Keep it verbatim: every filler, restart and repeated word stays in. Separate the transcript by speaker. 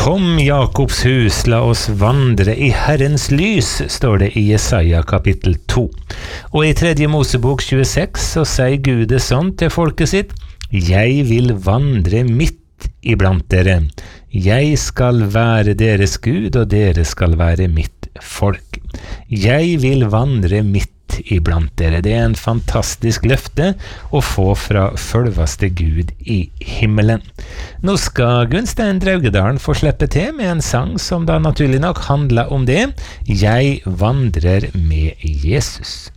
Speaker 1: Kom Jakobs hus, la oss vandre i Herrens lys, står det i Jesaja kapittel to. Og i tredje Mosebok tjueseks så sier Gud det sånn til folket sitt: Jeg vil vandre midt iblant dere. Jeg skal være deres Gud, og dere skal være mitt folk. Jeg vil vandre midt iblant dere. Det er en fantastisk løfte å få fra følvaste Gud i himmelen. Nå skal Gunstein Draugedalen få slippe til med en sang som da naturlig nok handler om det. Jeg vandrer med Jesus.